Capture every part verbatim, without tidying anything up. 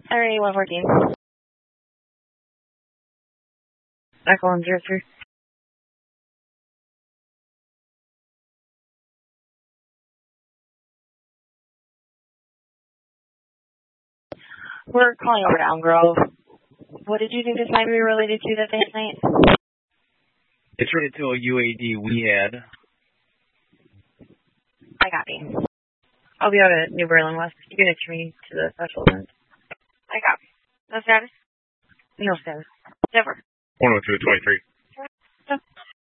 Alright, one fourteen. Echo one zero three. We're calling over to Elm Grove. What did you think this might be related to that night? It's related to a U A D we had. I copy. I'll be out at New Berlin West. You can hitch me to the special event. I copy. No status? No status. Never. one oh two twenty-three. No.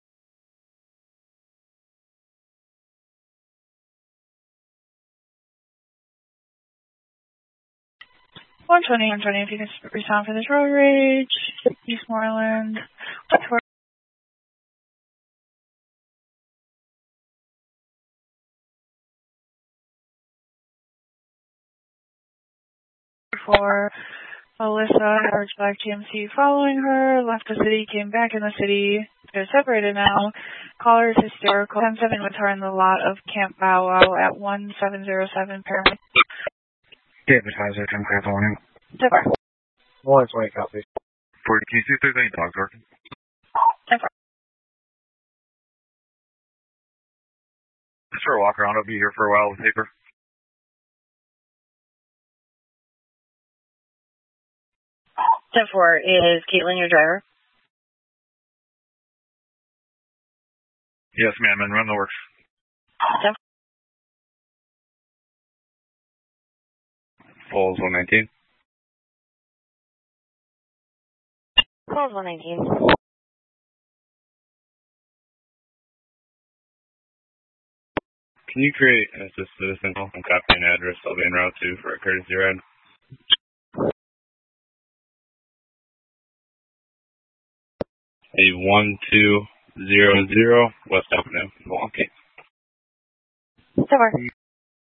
one twenty, one twenty, if you can respond for this road rage, Eastmoreland, for Alyssa, Arch Black G M C following her, left the city, came back in the city, they're separated now, caller is hysterical, ten seven with her in the lot of Camp Bow Wow at one seven zero seven Paramount. Advertiser, ten clear following. Super. one twenty, copy. For can you see if there's any dogs working? Super. Just for a walk around, I'll be here for a while with paper. ten four, is Caitlin your driver? Yes, ma'am, and run the works. ten Falls one nineteen. Falls one nineteen. Can you create as a citizen and copy an address? I'll be en route two for a courtesy ride. A one two zero zero West Avenue, Milwaukee. ten four.